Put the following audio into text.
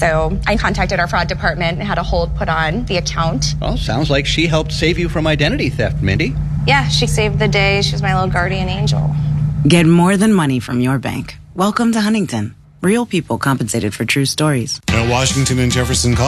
So I contacted our fraud department and had a hold put on the account. Well, sounds like she helped save you from identity theft, Mindy. Yeah, she saved the day. She was my little guardian angel. Get more than money from your bank. Welcome to Huntington. Real people compensated for true stories. At Washington and Jefferson College.